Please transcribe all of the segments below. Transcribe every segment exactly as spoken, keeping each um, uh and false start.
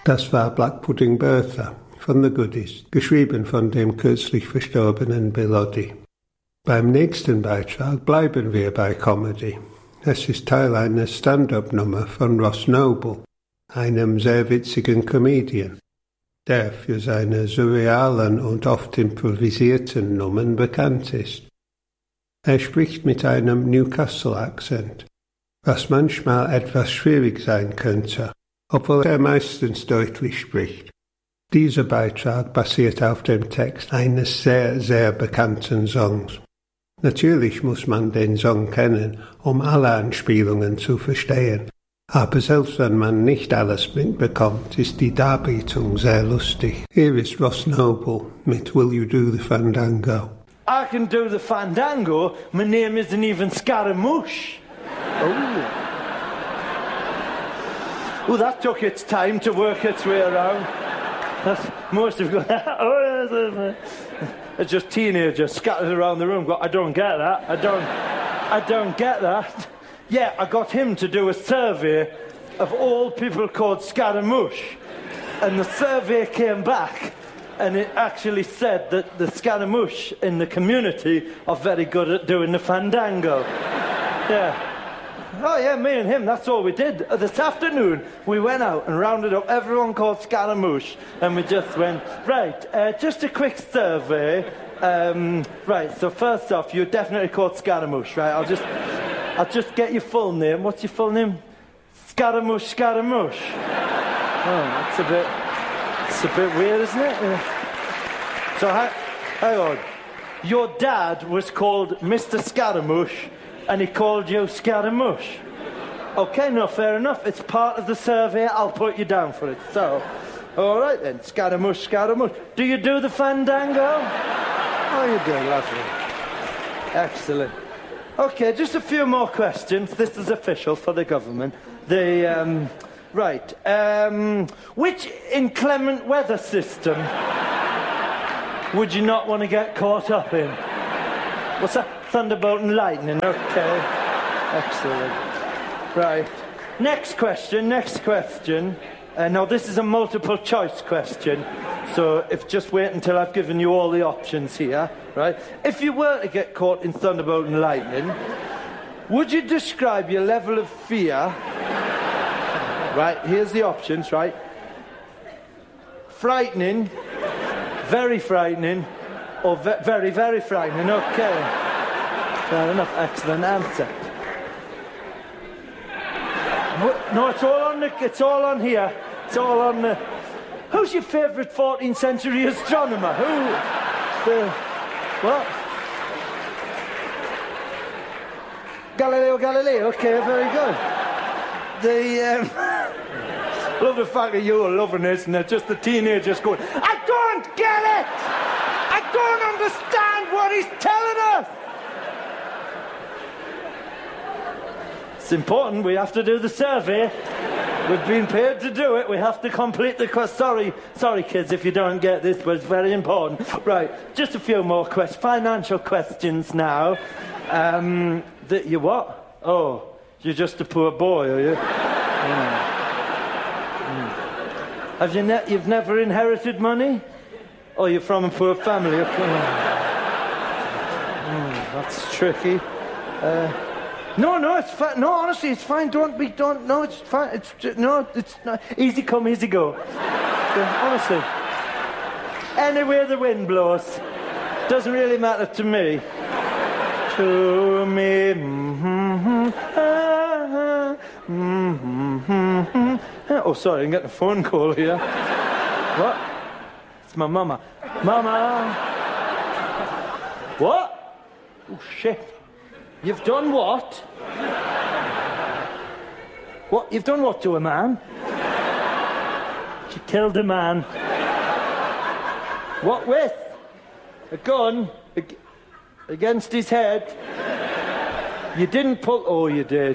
Das war Black Pudding Bertha von The Goodies, geschrieben von dem kürzlich verstorbenen Bill Oddie. Beim nächsten Beitrag bleiben wir bei Comedy. Es ist Teil einer Stand-up-Nummer von Ross Noble, einem sehr witzigen Comedian, der für seine surrealen und oft improvisierten Nummern bekannt ist. Er spricht mit einem Newcastle-Akzent, was manchmal etwas schwierig sein könnte, obwohl er meistens deutlich spricht. Dieser Beitrag basiert auf dem Text eines sehr, sehr bekannten Songs. Natürlich muss man den Song kennen, um alle Anspielungen zu verstehen. Aber selbst wenn man nicht alles mitbekommt, ist die Darbietung sehr lustig. Hier ist Ross Noble mit Will You Do the Fandango? I can do the fandango. My name isn't even Scaramouche. Oh. Oh, that took its time to work its way around. That's, most of it. Oh, it's just teenagers scattered around the room. I don't get that. I don't. I don't get that. Yeah, I got him to do a survey of all people called Scaramouche, and the survey came back, and it actually said that the Scaramouche in the community are very good at doing the fandango. Yeah. Oh, yeah, me and him, that's all we did. Uh, this afternoon, we went out and rounded up everyone called Scaramouche, and we just went, right, uh, just a quick survey. Um, right, so first off, you're definitely called Scaramouche, right? I'll just, I'll just get your full name. What's your full name? Scaramouche, Scaramouche. Oh, that's a bit, it's a bit weird, isn't it? Yeah. So, hang on. Your dad was called Mister Scaramouche, and he called you Scaramouche. Okay, no, fair enough. It's part of the survey. I'll put you down for it. So, all right then, Scaramouche, Scaramouche. Do you do the fandango? Oh, you do, lovely. Excellent. Okay, just a few more questions. This is official for the government. The, um, right, um, which inclement weather system would you not want to get caught up in? What's that? Thunderbolt and lightning, okay. Excellent. Right. Next question, next question. Uh, now, this is a multiple choice question, so if just wait until I've given you all the options here, right? If you were to get caught in thunderbolt and lightning, would you describe your level of fear? Right, here's the options, right? Frightening, very frightening, or ve very, very frightening, okay. Fair enough, excellent answer. No, it's all on the, it's all on here. It's all on the... Who's your favourite fourteenth century astronomer? Who? The... What? Galileo Galilei, okay, very good. The, um... love the fact that you are loving this and they're just the teenagers going, I don't get it! I don't understand what he's telling us! It's important, we have to do the survey. We've been paid to do it, we have to complete the quest. Sorry, sorry kids if you don't get this, but it's very important. Right, just a few more questions, financial questions now. Um, that you what? Oh, you're just a poor boy, are you? Mm. Mm. Have you ne you've never inherited money? Oh, you're from a poor family, okay. Mm, that's tricky. Uh, No, no, it's fine. No, honestly, it's fine. Don't be, don't, no, it's fine. It's, just, no, it's not. Easy come, easy go. Yeah, honestly. Anywhere the wind blows. Doesn't really matter to me. To me. Mm-hmm, ah, mm-hmm, oh, sorry, I'm getting a phone call here. What? It's my mama. Mama. What? Oh, shit. You've done what? What? You've done what to a man? She killed a man. What with? A gun? Ag against his head? You didn't pull... Oh, you did.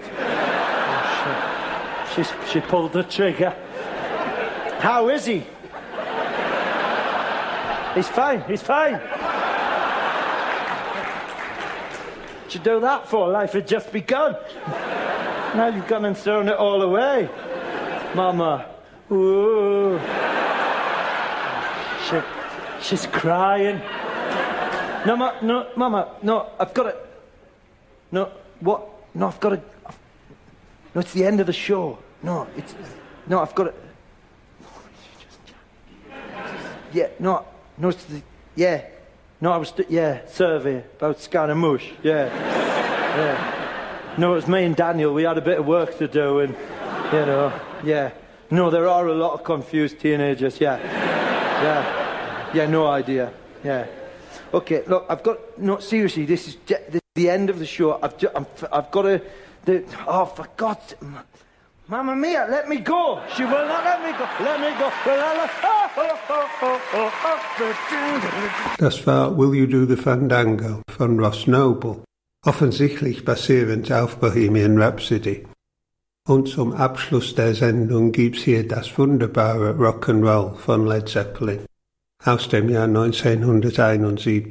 Oh, shit. She, she pulled the trigger. How is he? He's fine, he's fine. What'd you do that for? Life had just begun. Now you've gone and thrown it all away. Mama, Ooh. She, she's crying. No, ma, no, Mama, no, I've got to... No, what? No, I've got to... No, it's the end of the show. No, it's... No, I've got to... Yeah, no, no, it's the... Yeah. No, I was... Yeah, survey about Scaramouche. Yeah. Yeah. No, it was me and Daniel. We had a bit of work to do and, you know, yeah. No, there are a lot of confused teenagers, yeah. Yeah. Yeah, no idea. Yeah. Okay, look, I've got... No, seriously, this is, this is the end of the show. I've, ju- I'm, I've got to... The, oh, for God's... Mamma mia, let me go. She will not let me go. Let me go. Das war Will You Do the Fandango von Ross Noble, offensichtlich basierend auf Bohemian Rhapsody. Und zum Abschluss der Sendung gibt's hier das wunderbare Rock'n'Roll von Led Zeppelin aus dem Jahr neunzehnhunderteinundsiebzig.